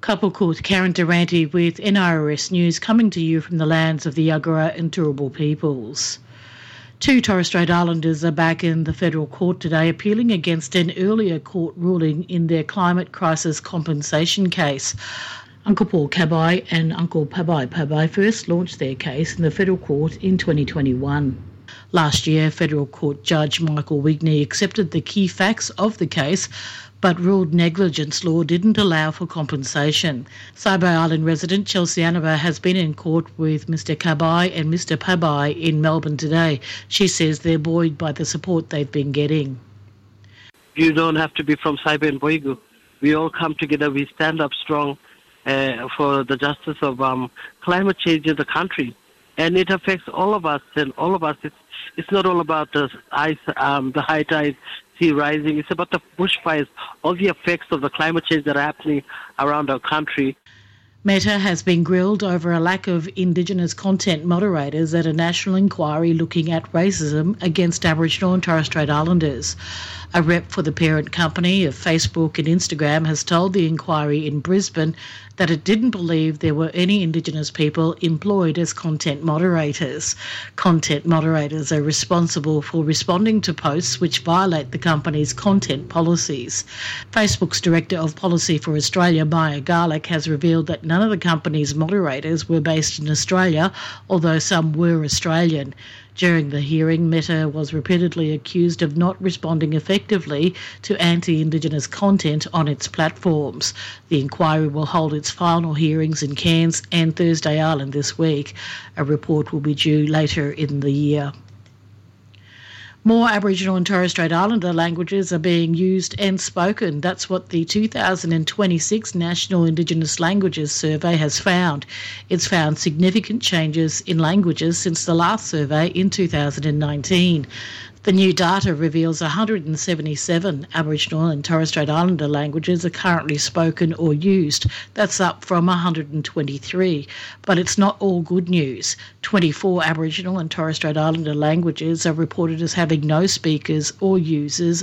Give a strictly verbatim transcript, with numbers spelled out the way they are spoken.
Couple called Karen Durante with N R S News, coming to you from the lands of the Yagara and Turrbal peoples. Two Torres Strait Islanders are back in the federal court today appealing against an earlier court ruling in their climate crisis compensation case. Uncle Paul Cabai and Uncle Pabai Pabai first launched their case in the federal court in twenty twenty-one. Last year, Federal Court Judge Michael Wigney accepted the key facts of the case but ruled negligence law didn't allow for compensation. Saibai Island resident Chelsea Anaba has been in court with Mister Cabai and Mister Pabai in Melbourne today. She says they're buoyed by the support they've been getting. You don't have to be from Saibai and Boigu. We all come together, we stand up strong uh, for the justice of um, climate change in the country. And it affects all of us, and all of us, it's, it's not all about the ice, um, the high tide, sea rising. It's about the bushfires, all the effects of the climate change that are happening around our country. Meta has been grilled over a lack of Indigenous content moderators at a national inquiry looking at racism against Aboriginal and Torres Strait Islanders. A rep for the parent company of Facebook and Instagram has told the inquiry in Brisbane that it didn't believe there were any Indigenous people employed as content moderators. Content moderators are responsible for responding to posts which violate the company's content policies. Facebook's Director of Policy for Australia, Maya Garlick, has revealed that none of the company's moderators were based in Australia, although some were Australian. During the hearing, Meta was repeatedly accused of not responding effectively to anti-Indigenous content on its platforms. The inquiry will hold its final hearings in Cairns and Thursday Island this week. A report will be due later in the year. More Aboriginal and Torres Strait Islander languages are being used and spoken. That's what the two thousand twenty-six National Indigenous Languages Survey has found. It's found significant changes in languages since the last survey in two thousand nineteen. The new data reveals one hundred seventy-seven Aboriginal and Torres Strait Islander languages are currently spoken or used. That's up from one hundred twenty-three. But it's not all good news. twenty-four Aboriginal and Torres Strait Islander languages are reported as having no speakers or users